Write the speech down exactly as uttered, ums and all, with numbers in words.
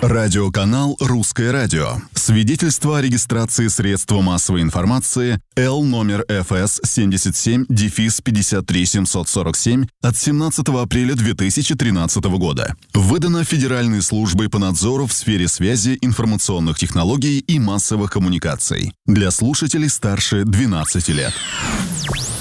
Радиоканал «Русское радио». Свидетельство о регистрации средства массовой информации Л номер эф эс семьдесят семь пятьдесят три семьсот сорок семь от семнадцатого апреля две тысячи тринадцатого года. Выдано Федеральной службой по надзору в сфере связи, информационных технологий и массовых коммуникаций. Для слушателей старше двенадцати лет.